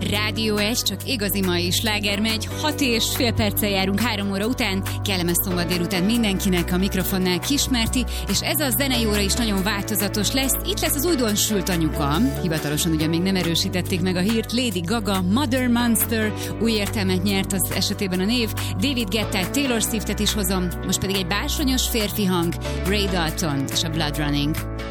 Rádió 1, csak igazi mai sláger megy. 6,5 perccel járunk 3 óra után. Kellemes szombat délután mindenkinek, a mikrofonnál Kismerti, és ez a zenei óra is nagyon változatos lesz. Itt lesz az újdonsült anyuka. Hivatalosan ugye még nem erősítették meg a hírt. Lady Gaga, Mother Monster, új értelmet nyert az esetében a név. David Guetta, Taylor Swiftet is hozom. Most pedig egy bársonyos férfi hang, Ray Dalton és a Blood Running.